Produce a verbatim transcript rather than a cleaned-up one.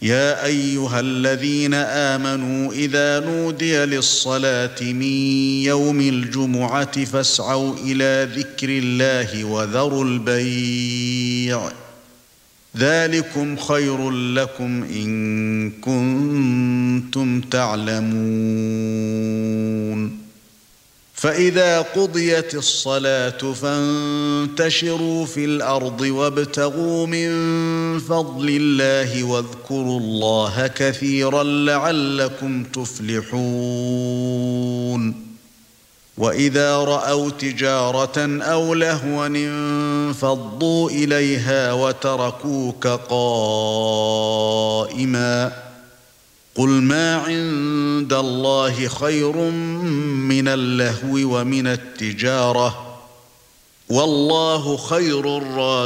يا ايها الذين آمنوا اذا نودي للصلاة من يوم الجمعة فاسعوا الى ذكر الله وذروا البيع ذلكم خير لكم ان كنتم تعلمون فإذا قضيت الصلاة فانتشروا في الأرض وابتغوا من فضل الله واذكروا الله كثيرا لعلكم تفلحون وإذا رأوا تجارة أو لهوا انفضوا إليها وتركوك قائما قل ما عند الله خير من اللهو ومن التجارة والله خير الرازقين